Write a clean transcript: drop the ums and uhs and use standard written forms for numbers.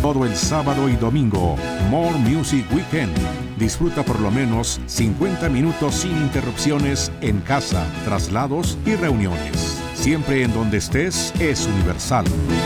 Todo el sábado y domingo, More Music Weekend. Disfruta por lo menos 50 minutos sin interrupciones en casa, traslados y reuniones. Siempre en donde estés es Universal.